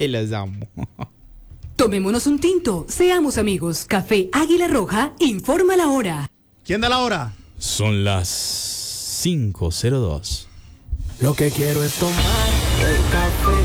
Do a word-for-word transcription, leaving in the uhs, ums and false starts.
que los amo. Tomémonos un tinto, seamos amigos. Café Águila Roja informa la hora. ¿Quién da la hora? Son las cinco cero dos. Lo que quiero es tomar el café